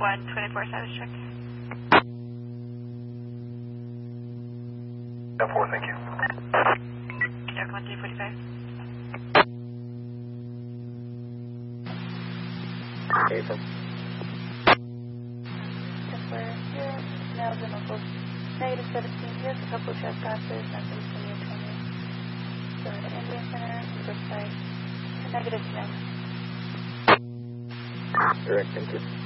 124 status check. 10-4, thank you. Doc 1345. April. We're here, now the locals. Negative 17, here's a couple of trespassers, nothing 20 and 20. So the Indian Center, number 5, negative 10. Direct, thank you.